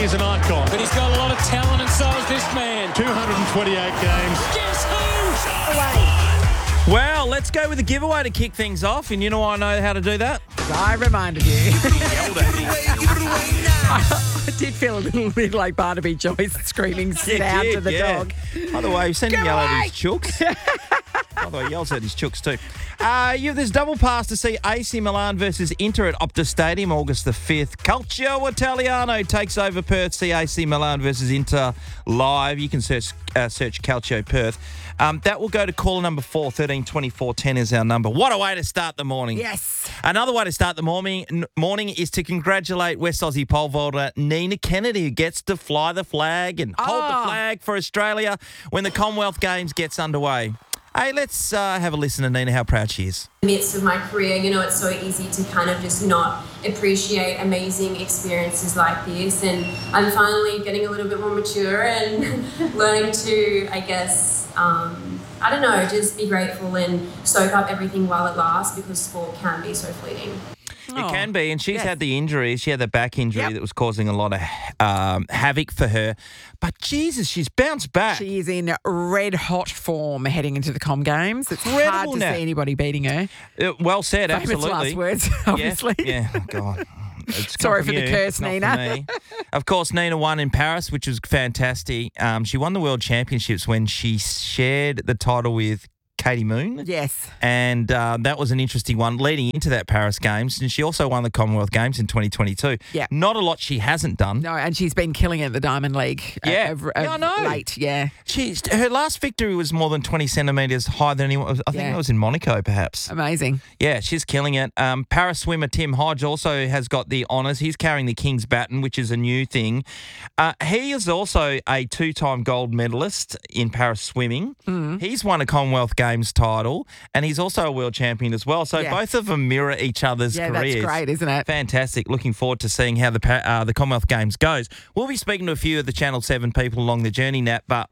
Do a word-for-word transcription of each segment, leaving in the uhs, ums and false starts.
He's an icon. But he's got a lot of talent, and so is this man. two hundred twenty-eight games. Guess who? Away. Well, let's go with the giveaway to kick things off. And you know I know how to do that. I reminded you. I did feel a little bit like Barnaby Joyce screaming, sit down did, to the yeah. dog. By the way, you've seen him Get yell away! at his chooks. By the way, he yells at his chooks too. Uh, you have this double pass to see A C Milan versus Inter at Optus Stadium, August the fifth. Calcio Italiano takes over Perth. See A C Milan versus Inter live. You can search uh, search Calcio Perth. Um, that will go to caller number four, thirteen twenty-four ten is our number. What a way to start the morning. Yes. Another way to start the morning n- morning is to congratulate West Aussie pole vaulter Nina Kennedy, who gets to fly the flag and hold Oh. the flag for Australia when the Commonwealth Games gets underway. Hey, let's uh, have a listen to Nina, how proud she is. In the midst of my career, you know, it's so easy to kind of just not appreciate amazing experiences like this. And I'm finally getting a little bit more mature and learning to, I guess, um, I don't know, just be grateful and soak up everything while it lasts, because sport can be so fleeting. It Oh, can be, and she's yes. had the injury. She had the back injury Yep. that was causing a lot of um, havoc for her. But Jesus, she's bounced back. She is in red hot form heading into the Com Games. It's Incredible, hard to Nat. see anybody beating her. Uh, well said, Famous absolutely. last words, Yeah, obviously. Yeah, oh, God. It's not Sorry from for the you, curse, it's not Nina. from me. Of course, Nina won in Paris, which was fantastic. Um, she won the World Championships when she shared the title with Katie Moon. Yes. And uh, that was an interesting one leading into that Paris Games. And she also won the Commonwealth Games in twenty twenty-two. Yeah. Not a lot she hasn't done. No, and she's been killing it at the Diamond League. uh, Yeah. of- of Yeah, I know. Late, yeah. She's, her last victory was more than twenty centimetres higher than anyone. I think Yeah. it was in Monaco, perhaps. Amazing. Yeah, she's killing it. Um, Paris swimmer Tim Hodge also has got the honours. He's carrying the King's baton, which is a new thing. Uh, he is also a two-time gold medalist in Paris swimming. Mm. He's won a Commonwealth Games title, and he's also a world champion as well. So Yeah. both of them mirror each other's Yeah, careers. that's great, isn't it? Fantastic. Looking forward to seeing how the pa- uh, the Commonwealth Games goes. We'll be speaking to a few of the Channel seven people along the journey, Nat, but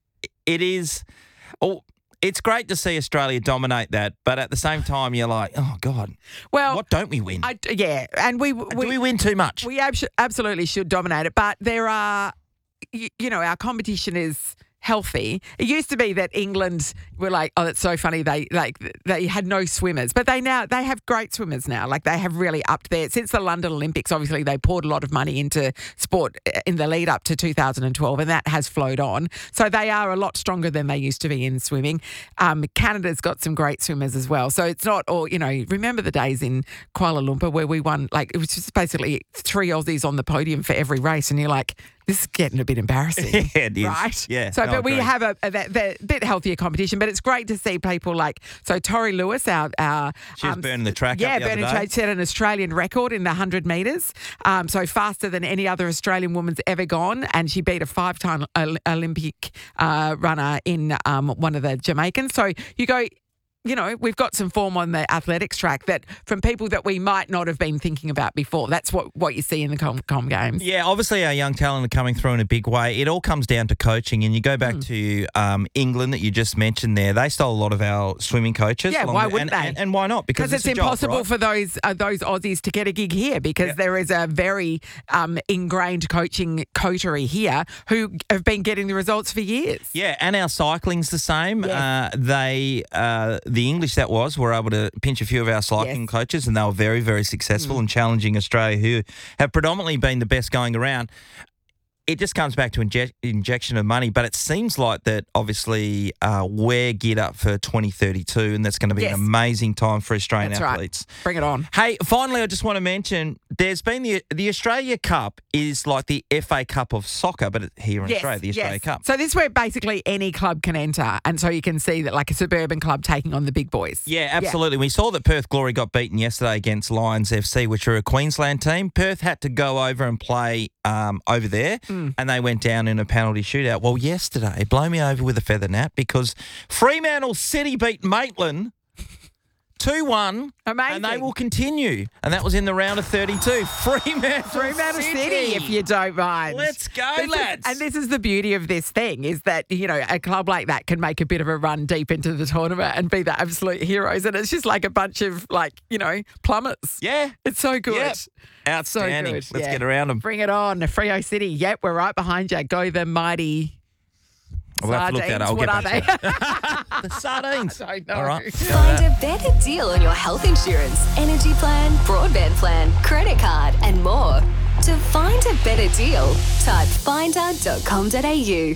it is... Oh, it's great to see Australia dominate that, but at the same time, you're like, oh, God, Well, what don't we win? I, yeah, and we, we Do we win too much? We abs- absolutely should dominate it, but there are, you, you know, our competition is healthy. It used to be that England were like, oh, that's so funny. They like they had no swimmers, but they now they have great swimmers now. Like they have really upped there since the London Olympics. Obviously, they poured a lot of money into sport in the lead up to two thousand twelve, and that has flowed on. So they are a lot stronger than they used to be in swimming. Um, Canada's got some great swimmers as well. So it's not all, you know, remember the days in Kuala Lumpur where we won, like it was just basically three Aussies on the podium for every race, and you're like, this is getting a bit embarrassing. Yeah, it is. Right? Yeah, So, no, but we agreed. have a, a, that- that bit healthier competition, but it's great to see people like, so Tori Lewis, our, our She was burning the track up yeah, the other burning day. track, set an Australian record in the one hundred metres, um, so faster than any other Australian woman's ever gone, and she beat a five-time Ol- Olympic uh, runner in um, one of the Jamaicans. So you go, you know, we've got some form on the athletics track that from people that we might not have been thinking about before. That's what, what you see in the Com, com Games. Yeah, obviously our young talent are coming through in a big way. It all comes down to coaching, and you go Hmm. back to um, England that you just mentioned there. They stole a lot of our swimming coaches. Yeah, along why the- wouldn't and, they? And, and why not? Because Because it's, a job, impossible right? for those uh, those Aussies to get a gig here because Yeah. there is a very um, ingrained coaching coterie here who have been getting the results for years. Yeah, and our cycling's the same. Yes. Uh, they, uh, the English that was, were able to pinch a few of our cycling Yes. Mm. coaches, and they were very, very successful in challenging Australia, who have predominantly been the best going around. It just comes back to inje- injection of money, but it seems like that obviously uh, we're geared up for twenty thirty-two, and that's going to be Yes. an amazing time for Australian That's right. athletes. Bring it on. Hey, finally, I just want to mention there's been the the Australia Cup is like the F A Cup of soccer, but it- here in Australia, the Australia yes. Cup. So this is where basically any club can enter, and so you can see that like a suburban club taking on the big boys. Yeah, absolutely. We saw that Perth Glory got beaten yesterday against Lions F C, which are a Queensland team. Perth had to go over and play um, over there, Mm. and they went down in a penalty shootout. Well, yesterday, blow me over with a feather, Nat, because Fremantle City beat Maitland two one. Amazing. And they will continue. And that was in the round of thirty-two. Fremantle, Fremantle City. City, if you don't mind. Let's go, This is- lads. and this is the beauty of this thing is that, you know, a club like that can make a bit of a run deep into the tournament and be the absolute heroes. And it's just like a bunch of, like, you know, plumbers. Yeah. It's so good. Yep. So Outstanding. good. Let's yeah. get around them. Bring it on. Freo City. Yep, we're right behind you. Go the mighty We'll have to look that up. I'll Sardines. get What are back they? to you. The sardines. I don't know. All right. Find a better deal on your health insurance, energy plan, broadband plan, credit card, and more. To find a better deal, type finder dot com dot a u.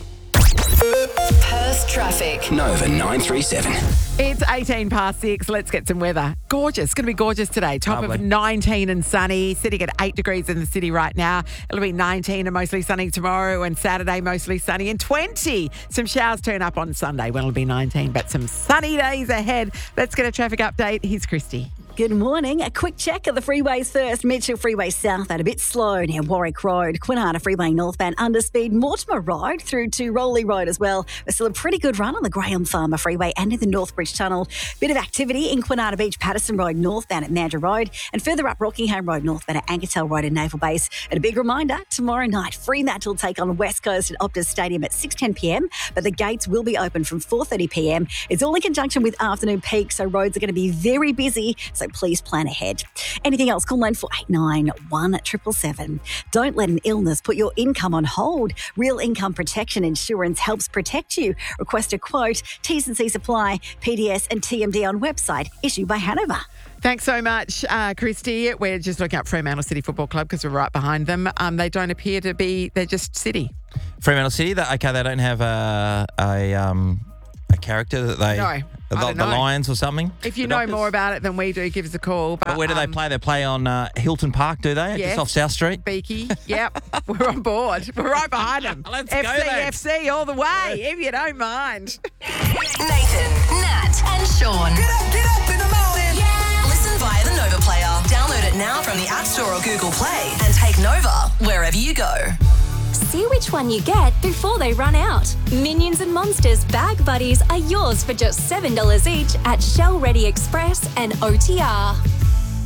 Perth traffic. Nova nine three seven. It's eighteen past six. Let's get some weather. Gorgeous. It's going to be gorgeous today. Top Lovely. of nineteen and sunny. Sitting at eight degrees in the city right now. It'll be nineteen and mostly sunny tomorrow, and Saturday mostly sunny, and twenty. Some showers turn up on Sunday when it'll be nineteen, but some sunny days ahead. Let's get a traffic update. Here's Christy. Good morning. A quick check of the freeways first. Mitchell Freeway south at a bit slow near Warwick Road. Quinana Freeway northbound underspeed. Mortimer Road through to Rowley Road as well. There's still a pretty good run on the Graham Farmer Freeway and in the Northbridge Tunnel. Bit of activity in Quinana Beach, Patterson Road northbound at Mandurah Road, and further up Rockingham Road northbound at Ankertel Road and Naval Base. And a big reminder, tomorrow night, Fremantle take on West Coast at Optus Stadium at six ten p m, but the gates will be open from four thirty p m. It's all in conjunction with afternoon peak, so roads are going to be very busy, so please plan ahead. Anything else, call nine four eight nine, one seven seven seven. Don't let an illness put your income on hold. Real Income Protection Insurance helps protect you. Request a quote, T's and C's apply, P D S and T M D on website, issued by Hanover. Thanks so much, uh, Christy. We're just looking up Fremantle City Football Club because we're right behind them. Um, they don't appear to be, they're just City. Fremantle City, that, okay, they don't have a, a, um, a character that they... No, I The, don't the know. Lions or something? If you The know Dockers? more about it than we do, give us a call. But, But where do they um, play? They play on uh, Hilton Park, do they? Yes. Just off South Street? Beaky. Yep. We're on board. We're right behind them. Let's F C, go, then. F C all the way, if you don't mind. Nathan, Nat, and Sean. Get up, get up in the morning. Yeah. Listen via the Nova player. Download it now from the App Store or Google Play and take Nova wherever you go. See which one you get before they run out. Minions and Monsters Bag Buddies are yours for just seven dollars each at Shell Ready Express and O T R.